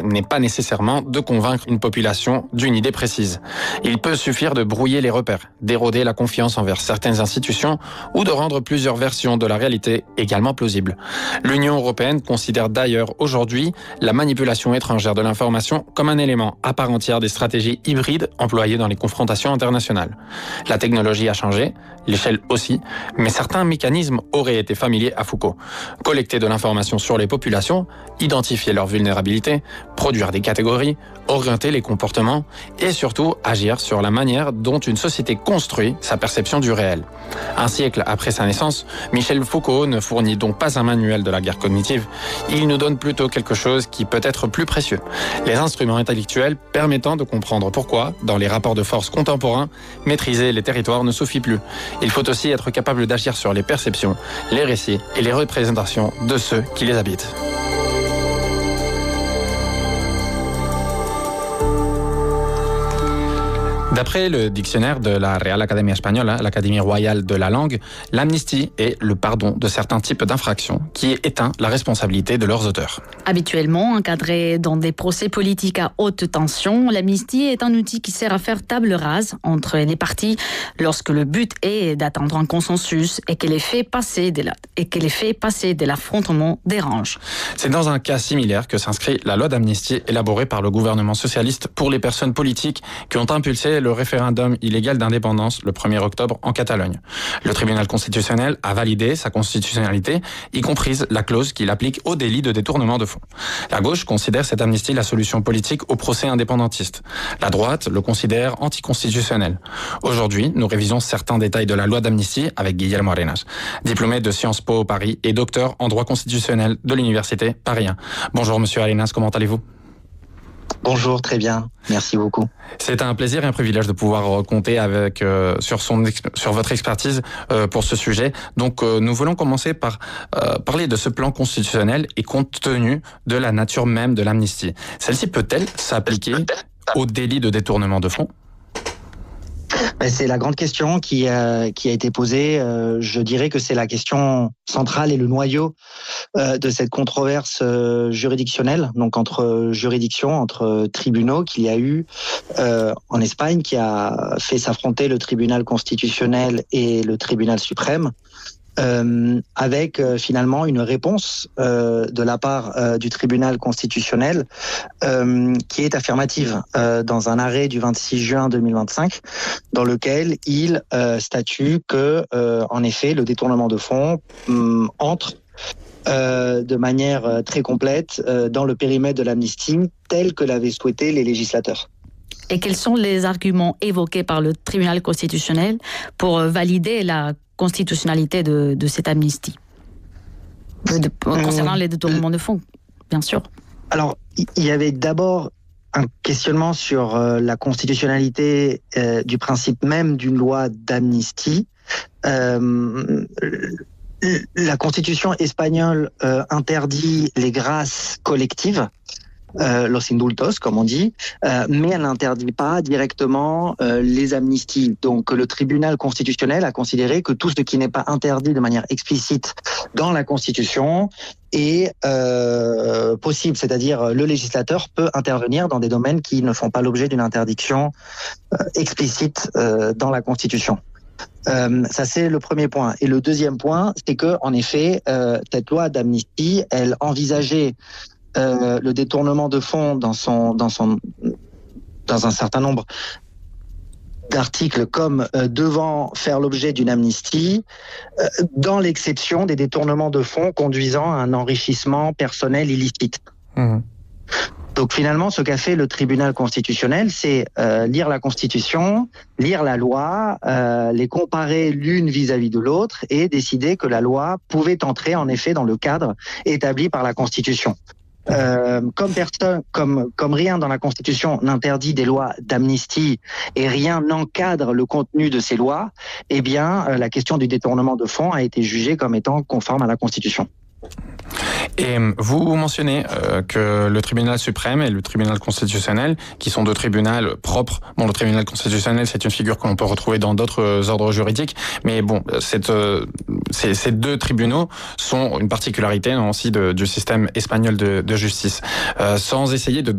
n'est pas nécessairement de convaincre une population d'une idée précise. Il peut suffire de brouiller les repères, d'éroder la confiance envers certaines institutions ou de rendre plusieurs versions de la réalité également plausibles. L'Union européenne considère d'ailleurs aujourd'hui la manipulation étrangère de l'information comme un élément à part entière des stratégies hybrides employées dans les confrontations internationales. La technologie a changé, l'échelle aussi, mais certains mécanismes auraient été familiers à Foucault. Collecter de l'information sur les populations, identifier leurs vulnérabilités, produire des catégories, orienter les comportements et surtout agir sur la manière dont une société construit sa perception du réel. Un siècle après sa naissance, Michel Foucault ne fournit donc pas un manuel de la guerre cognitive, il nous donne plutôt quelque chose qui peut être plus précieux. Les instruments intellectuels permettant de comprendre pourquoi, dans les rapports de force contemporains, maîtriser les territoires ne suffit plus. Il faut aussi être capable d'agir sur les perceptions, les récits et les représentations de ceux qui les habitent. D'après le dictionnaire de la Real Academia Española, l'Académie royale de la langue, l'amnistie est le pardon de certains types d'infractions qui éteint la responsabilité de leurs auteurs. Habituellement encadré dans des procès politiques à haute tension, l'amnistie est un outil qui sert à faire table rase entre les parties lorsque le but est d'atteindre un consensus et que les faits passés de l'affrontement dérangent. C'est dans un cas similaire que s'inscrit la loi d'amnistie élaborée par le gouvernement socialiste pour les personnes politiques qui ont impulsé le référendum illégal d'indépendance le 1er octobre en Catalogne. Le tribunal constitutionnel a validé sa constitutionnalité, y compris la clause qui l'applique au délit de détournement de fonds. La gauche considère cette amnistie la solution politique au procès indépendantiste. La droite le considère anticonstitutionnel. Aujourd'hui, nous révisons certains détails de la loi d'amnistie avec Guillermo Arenas, diplômé de Sciences Po Paris et docteur en droit constitutionnel de l'université Paris 1. Bonjour monsieur Arenas, comment allez-vous ? Bonjour, très bien. Merci beaucoup. C'est un plaisir et un privilège de pouvoir compter sur votre expertise pour ce sujet. Donc, nous voulons commencer par parler de ce plan constitutionnel et compte tenu de la nature même de l'amnistie. Celle-ci peut-elle s'appliquer au délit de détournement de fonds ? C'est la grande question qui a été posée. Je dirais que c'est la question centrale et le noyau de cette controverse juridictionnelle, donc entre juridictions, entre tribunaux qu'il y a eu en Espagne, qui a fait s'affronter le tribunal constitutionnel et le tribunal suprême. Avec finalement une réponse de la part du tribunal constitutionnel qui est affirmative dans un arrêt du 26 juin 2025 dans lequel il statue que en effet le détournement de fonds entre de manière très complète dans le périmètre de l'amnistie tel que l'avaient souhaité les législateurs. Et quels sont les arguments évoqués par le tribunal constitutionnel pour valider la constitutionnalité de cette amnistie concernant les détournements de fonds, bien sûr. Alors, il y avait d'abord un questionnement sur la constitutionnalité du principe même d'une loi d'amnistie. La Constitution espagnole interdit les grâces collectives, los indultos, comme on dit, mais elle n'interdit pas directement les amnisties. Donc le tribunal constitutionnel a considéré que tout ce qui n'est pas interdit de manière explicite dans la Constitution est possible, c'est-à-dire le législateur peut intervenir dans des domaines qui ne font pas l'objet d'une interdiction explicite dans la Constitution. Ça c'est le premier point. Et le deuxième point, c'est que en effet, cette loi d'amnistie, elle envisageait le détournement de fonds dans un certain nombre d'articles comme devant faire l'objet d'une amnistie dans l'exception des détournements de fonds conduisant à un enrichissement personnel illicite. Donc finalement, ce qu'a fait le tribunal constitutionnel, c'est lire la Constitution, lire la loi, les comparer l'une vis-à-vis de l'autre et décider que la loi pouvait entrer en effet dans le cadre établi par la Constitution. Comme rien dans la Constitution n'interdit des lois d'amnistie et rien n'encadre le contenu de ces lois, eh bien, la question du détournement de fonds a été jugée comme étant conforme à la Constitution. Et vous mentionnez que le tribunal suprême et le tribunal constitutionnel, qui sont deux tribunaux propres, bon, le tribunal constitutionnel, c'est une figure que l'on peut retrouver dans d'autres ordres juridiques, mais bon, ces deux tribunaux sont une particularité aussi du système espagnol de justice. Sans essayer de